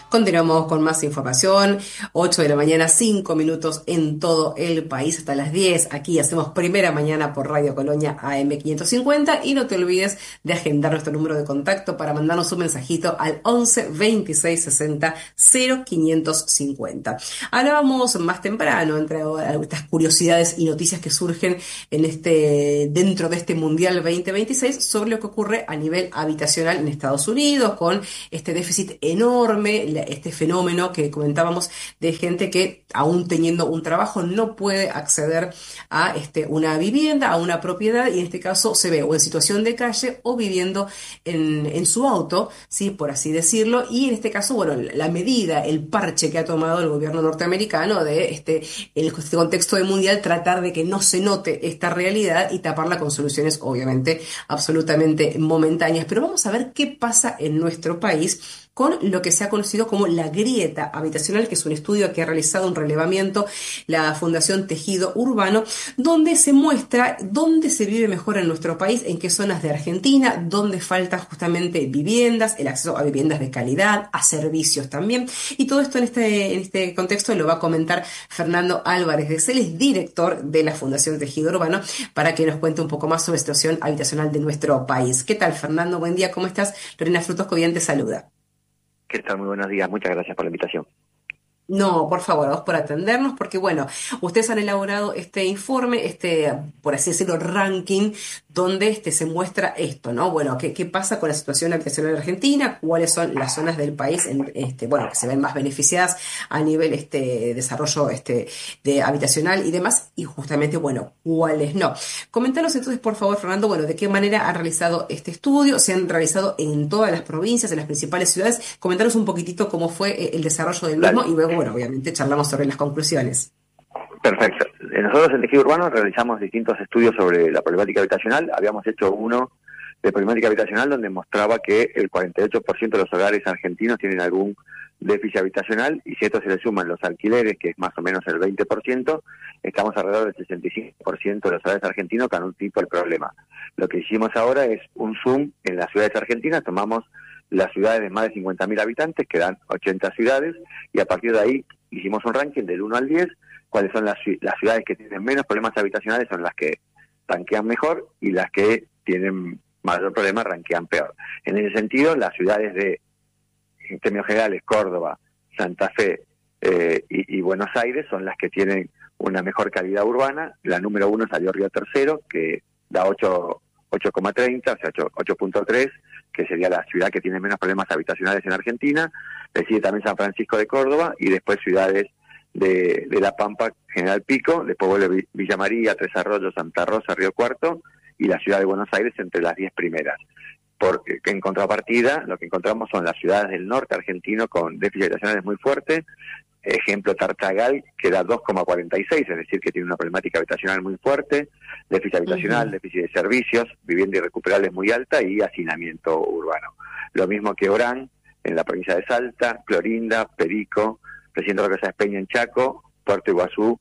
Continuamos con más información. 8 de la mañana, 5 minutos en todo el país, hasta las 10. Aquí hacemos primera mañana por Radio Colonia AM 550. Y no te olvides de agendar nuestro número de contacto para mandarnos un mensajito al 11 26 60 0550. Hablábamos más temprano, entre estas curiosidades y noticias que surgen dentro de este Mundial 2026, sobre lo que ocurre a nivel habitacional en Estados Unidos, con este déficit enorme, este fenómeno que comentábamos de gente que, aún teniendo un trabajo, no puede acceder a una vivienda, a una propiedad, y en este caso se ve o en situación de calle o viviendo en su auto, ¿sí? Por así decirlo. Y en este caso, bueno, la medida, el parche que ha tomado el gobierno norteamericano de este contexto de mundial, tratar de que no se note esta realidad y taparla con soluciones obviamente absolutamente momentáneas. Pero vamos a ver qué pasa en nuestro país con lo que se ha conocido como la grieta habitacional, que es un estudio que ha realizado un relevamiento la Fundación Tejido Urbano, donde se muestra dónde se vive mejor en nuestro país, en qué zonas de Argentina, dónde faltan justamente viviendas, el acceso a viviendas de calidad, a servicios también. Y todo esto en este contexto lo va a comentar Fernando Álvarez de Celes, director de la Fundación Tejido Urbano, para que nos cuente un poco más sobre la situación habitacional de nuestro país. ¿Qué tal, Fernando? Buen día, ¿cómo estás? Lorena Frutos Cobian te saluda. ¿Qué tal? Muy buenos días. Muchas gracias por la invitación. No, por favor, a vos por atendernos, porque bueno, ustedes han elaborado este informe, por así decirlo, ranking, donde se muestra esto, ¿no? Bueno, ¿qué pasa con la situación habitacional en Argentina? ¿Cuáles son las zonas del país, bueno, que se ven más beneficiadas a nivel desarrollo de habitacional y demás? Y justamente, bueno, ¿cuáles no? Coméntanos entonces, por favor, Fernando, bueno, de qué manera han realizado este estudio. ¿Se han realizado en todas las provincias, en las principales ciudades? Comentanos un poquitito cómo fue el desarrollo del mismo, Dale. y luego, bueno, obviamente charlamos sobre las conclusiones. Perfecto. Nosotros en Tejido Urbano realizamos distintos estudios sobre la problemática habitacional. Habíamos hecho uno de problemática habitacional donde mostraba que el 48% de los hogares argentinos tienen algún déficit habitacional, y si esto se le suman los alquileres, que es más o menos el 20%, estamos alrededor del 65% de los hogares argentinos con un tipo de problema. Lo que hicimos ahora es un zoom en las ciudades argentinas, tomamos las ciudades de más de 50.000 habitantes, que dan 80 ciudades, y a partir de ahí hicimos un ranking del 1 al 10, cuáles son las ciudades que tienen menos problemas habitacionales son las que rankean mejor, y las que tienen mayor problema rankean peor. En ese sentido, las ciudades en términos generales, Córdoba, Santa Fe y Buenos Aires son las que tienen una mejor calidad urbana. La número 1 salió Río Tercero, que da 8,30, o sea, 8,3, que sería la ciudad que tiene menos problemas habitacionales en Argentina. Le sigue también San Francisco de Córdoba, y después ciudades de La Pampa, General Pico, después vuelve Villa María, Tres Arroyos, Santa Rosa, Río Cuarto, y la ciudad de Buenos Aires entre las 10 primeras. Porque en contrapartida, lo que encontramos son las ciudades del norte argentino con déficit habitacionales muy fuerte. Ejemplo, Tartagal, que da 2,46, es decir, que tiene una problemática habitacional muy fuerte, déficit habitacional, déficit de servicios, vivienda irrecuperable muy alta y hacinamiento urbano. Lo mismo que Orán, en la provincia de Salta, Clorinda, Perico, Presidente Roque Sáenz Peña en Chaco, Puerto Iguazú,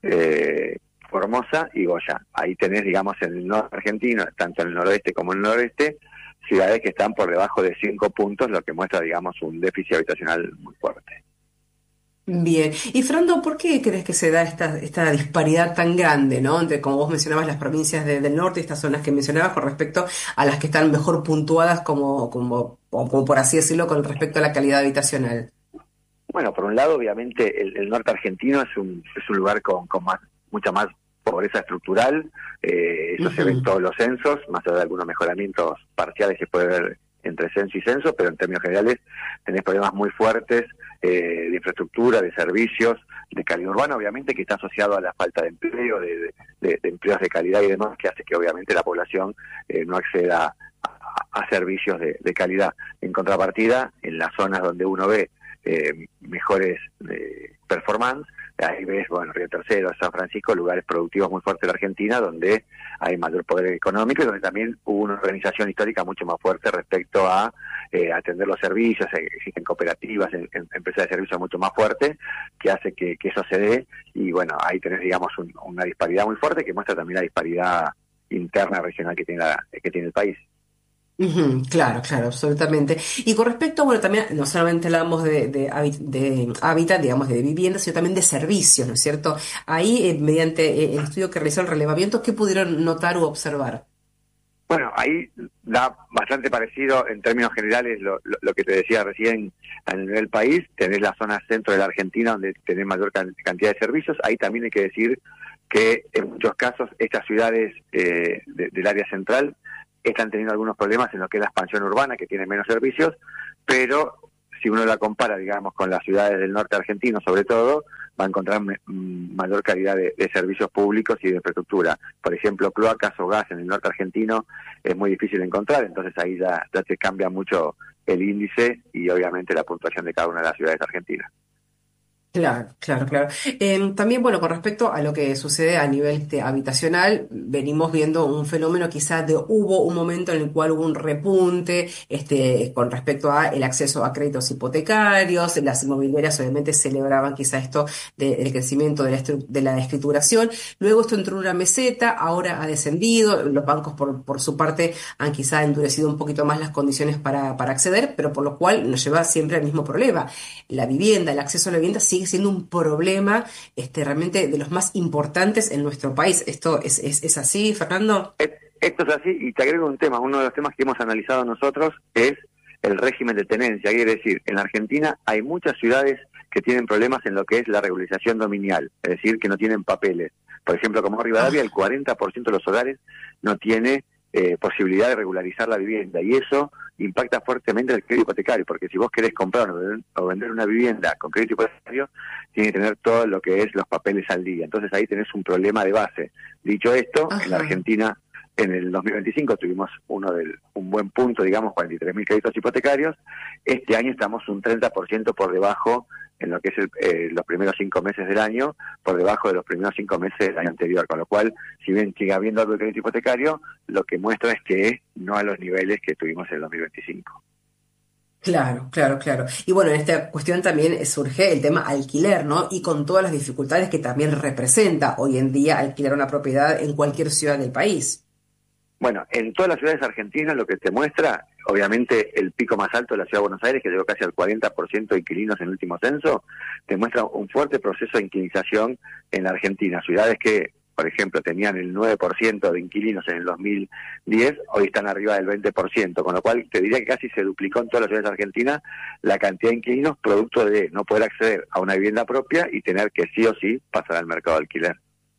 Formosa y Goya. Ahí tenés, digamos, en el norte argentino, tanto en el noroeste como en el noreste, ciudades que están por debajo de 5 puntos, lo que muestra, digamos, un déficit habitacional muy fuerte. Bien. Y Fernando, ¿por qué crees que se da esta disparidad tan grande, ¿no? Entre, como vos mencionabas, las provincias del norte, estas zonas que mencionabas, con respecto a las que están mejor puntuadas como por así decirlo, con respecto a la calidad habitacional? Bueno, por un lado, obviamente, el norte argentino es un lugar con mucha más pobreza estructural. Eso se ve en todos los censos, más allá de algunos mejoramientos parciales que puede ver entre censo y censo, pero en términos generales tenés problemas muy fuertes de infraestructura, de servicios, de calidad urbana, obviamente, que está asociado a la falta de empleo, de empleos de calidad y demás, que hace que obviamente la población no acceda a servicios de calidad. En contrapartida, en las zonas donde uno ve mejores performance, ahí ves, bueno, Río Tercero, San Francisco, lugares productivos muy fuertes de la Argentina, donde hay mayor poder económico y donde también hubo una organización histórica mucho más fuerte respecto a atender los servicios. Existen cooperativas, empresas de servicios mucho más fuertes, que hace que eso se dé, y bueno, ahí tenés, digamos, una disparidad muy fuerte que muestra también la disparidad interna regional que tiene el país. Ujú, claro, claro, absolutamente. Y con respecto, bueno, también no solamente hablamos de hábitat, digamos, de vivienda, sino también de servicios, ¿no es cierto? Ahí, mediante el estudio que realizó el relevamiento, ¿qué pudieron notar u observar? Bueno, ahí da bastante parecido en términos generales lo que te decía recién a nivel país. Tenés la zona centro de la Argentina donde tenés mayor cantidad de servicios. Ahí también hay que decir que en muchos casos estas ciudades del área central están teniendo algunos problemas en lo que es la expansión urbana, que tiene menos servicios, pero si uno la compara, digamos, con las ciudades del norte argentino, sobre todo, va a encontrar mayor calidad de servicios públicos y de infraestructura. Por ejemplo, cloacas o gas en el norte argentino es muy difícil de encontrar, entonces ahí ya se cambia mucho el índice y obviamente la puntuación de cada una de las ciudades argentinas. Claro, claro, claro. También, bueno, con respecto a lo que sucede a nivel habitacional, venimos viendo un fenómeno quizás de hubo un momento en el cual hubo un repunte con respecto a el acceso a créditos hipotecarios, las inmobiliarias obviamente celebraban quizá esto del crecimiento de de la escrituración, luego esto entró en una meseta, ahora ha descendido, los bancos por su parte han quizá endurecido un poquito más las condiciones para acceder, pero por lo cual nos lleva siempre al mismo problema. La vivienda, el acceso a la vivienda sigue siendo un problema realmente de los más importantes en nuestro país. ¿Esto es así, Fernando? Esto es así, y te agrego un tema. Uno de los temas que hemos analizado nosotros es el régimen de tenencia. Quiere decir, en la Argentina hay muchas ciudades que tienen problemas en lo que es la regularización dominial, es decir, que no tienen papeles. Por ejemplo, como Rivadavia, el Ah, 40% de los hogares no tiene posibilidad de regularizar la vivienda, y eso impacta fuertemente el crédito hipotecario, porque si vos querés comprar o vender una vivienda con crédito hipotecario, tiene que tener todo lo que es los papeles al día. Entonces ahí tenés un problema de base. Dicho esto, en la ajá. Argentina en el 2025 tuvimos un buen punto, digamos, 43.000 créditos hipotecarios. Este año estamos un 30% por debajo en lo que es los primeros 5 meses del año, por debajo de los primeros 5 meses del año anterior. Con lo cual, si bien sigue habiendo algo de crédito hipotecario, lo que muestra es que no a los niveles que tuvimos en el 2025. Claro, claro, claro. Y bueno, en esta cuestión también surge el tema alquiler, ¿no? Y con todas las dificultades que también representa hoy en día alquilar una propiedad en cualquier ciudad del país. Bueno, en todas las ciudades argentinas lo que te muestra, obviamente el pico más alto de la ciudad de Buenos Aires, que llegó casi al 40% de inquilinos en el último censo, te muestra un fuerte proceso de inquilinización en la Argentina. Ciudades que, por ejemplo, tenían el 9% de inquilinos en el 2010, hoy están arriba del 20%, con lo cual te diría que casi se duplicó en todas las ciudades argentinas la cantidad de inquilinos producto de no poder acceder a una vivienda propia y tener que sí o sí pasar al mercado de alquiler.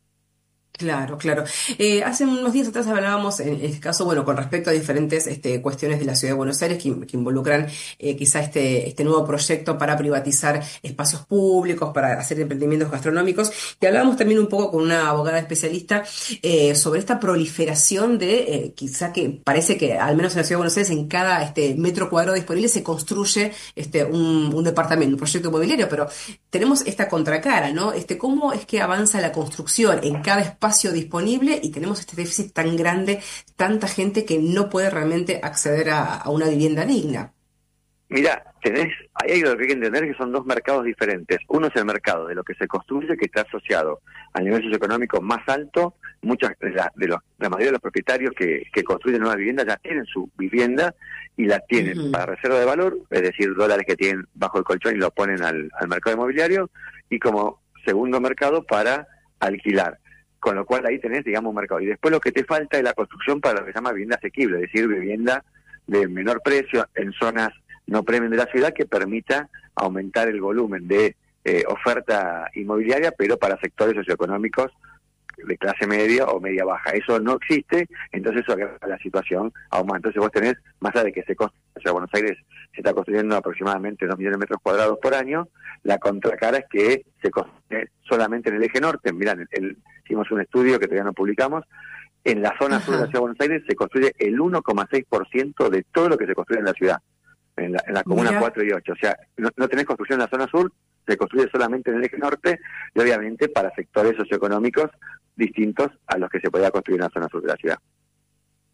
Claro, claro. Hace unos días atrás hablábamos, en este caso, bueno, con respecto a diferentes cuestiones de la Ciudad de Buenos Aires que involucran quizá este nuevo proyecto para privatizar espacios públicos, para hacer emprendimientos gastronómicos, y hablábamos también un poco con una abogada especialista sobre esta proliferación de quizá que parece que, al menos en la Ciudad de Buenos Aires, en cada metro cuadrado disponible se construye un departamento, un proyecto inmobiliario, pero tenemos esta contracara, ¿no? ¿Cómo es que avanza la construcción en cada espacio disponible y tenemos este déficit tan grande, tanta gente que no puede realmente acceder a una vivienda digna? Mira, ahí lo que hay que entender es que son dos mercados diferentes. Uno es el mercado de lo que se construye, que está asociado al nivel socioeconómico más alto. Muchas la mayoría de los propietarios que construyen nuevas viviendas ya tienen su vivienda y la tienen Ujú. para reserva de valor, es decir, dólares que tienen bajo el colchón y lo ponen al mercado inmobiliario, y como segundo mercado para alquilar. Con lo cual ahí tenés, digamos, un mercado. Y después lo que te falta es la construcción para lo que se llama vivienda asequible, es decir, vivienda de menor precio en zonas no premium de la ciudad, que permita aumentar el volumen de oferta inmobiliaria, pero para sectores socioeconómicos de clase media o media baja. Eso no existe, entonces eso agrava la situación aún más. Entonces vos tenés, más allá de que o sea, Buenos Aires se está construyendo aproximadamente 2 millones de metros cuadrados por año, la contracara es que se construye solamente en el eje norte. Mirá, hicimos un estudio que todavía no publicamos. En la zona sur de la Ajá, ciudad de Buenos Aires se construye el 1,6% de todo lo que se construye en la ciudad, en la comuna mira. 4 y 8. O sea, no tenés construcción en la zona sur, se construye solamente en el eje norte, y obviamente para sectores socioeconómicos distintos a los que se podía construir en la zona sur de la ciudad.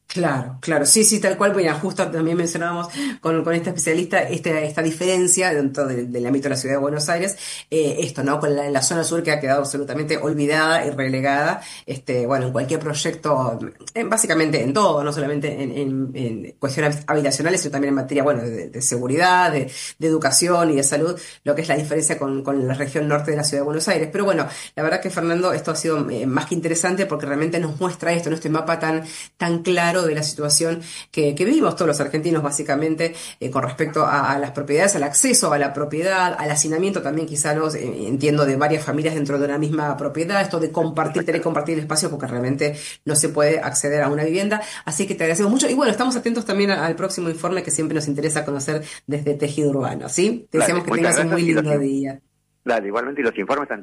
Claro, claro, sí, sí, tal cual, bueno, justo también mencionábamos con esta especialista esta diferencia dentro del ámbito de la ciudad de Buenos Aires, esto, ¿no? Con la zona sur que ha quedado absolutamente olvidada y relegada, bueno, en cualquier proyecto, básicamente en todo, no solamente en cuestiones habitacionales, sino también en materia, bueno, de seguridad, de educación y de salud, lo que es la diferencia con la región norte de la ciudad de Buenos Aires. Pero bueno, la verdad que Fernando, esto ha sido más que interesante porque realmente nos muestra esto, ¿no? Este mapa tan claro de la situación que vivimos todos los argentinos básicamente con respecto a las propiedades, al acceso a la propiedad, al hacinamiento también quizá no. Entiendo de varias familias dentro de una misma propiedad, esto de compartir, tener que Exactamente. compartir el espacio porque realmente no se puede acceder a una vivienda, así que te agradecemos mucho y bueno, estamos atentos también al próximo informe que siempre nos interesa conocer desde Tejido Urbano, ¿sí? Te Dale, deseamos que muchas tengas un muy gracias lindo día. dale, igualmente y los informes están